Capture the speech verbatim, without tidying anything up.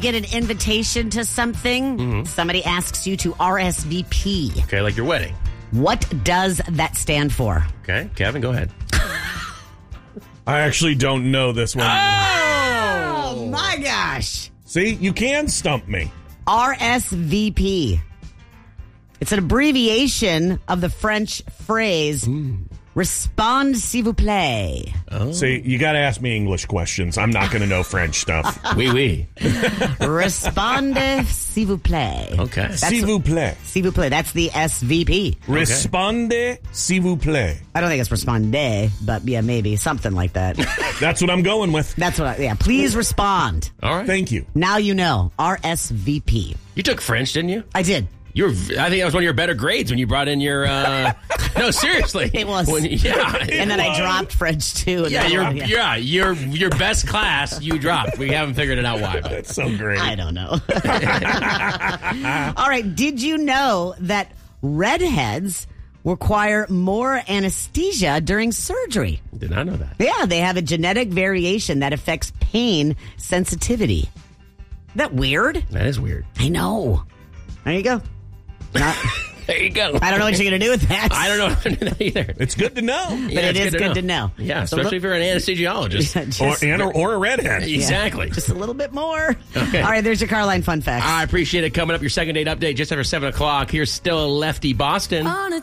get an invitation to something, mm-hmm. somebody asks you to R S V P. Okay, like your wedding. What does that stand for? Okay, Kevin, go ahead. I actually don't know this one. Oh, oh my gosh. See, you can stump me. R S V P. It's an abbreviation of the French phrase, mm. Respond s'il vous plaît. Oh. See, you got to ask me English questions. I'm not going to know French stuff. Oui, oui. Responde s'il vous plaît. Okay. S'il vous plaît. S'il vous plaît. That's the S V P. Okay. Responde s'il vous plaît. I don't think it's responde, but yeah, maybe. Something like that. That's what I'm going with. That's what I, yeah. Please respond. All right. Thank you. Now you know. R S V P. You took French, didn't you? I did. You were, I think that was one of your better grades when you brought in your, uh, no, seriously. It was. When, yeah. And then I dropped French, too. Yeah, your, yeah, your, your best class you dropped. We haven't figured it out why. But. That's so great. I don't know. All right. Did you know that redheads require more anesthesia during surgery? Did not know that. Yeah, they have a genetic variation that affects pain sensitivity. Isn't that weird? That is weird. I know. There you go. Not, there you go. I don't know what you're going to do with that. I don't know what to do with that either. It's good to know. But yeah, it is good, good to, to know. know. Yeah, so especially look, if you're an anesthesiologist. Yeah, just, or, and, or, or a redhead. Exactly. Yeah, just a little bit more. Okay. All right, there's your Carline Fun Facts. I appreciate it. Coming up, your second date update just after seven o'clock. Here's still Lefty Boston. On a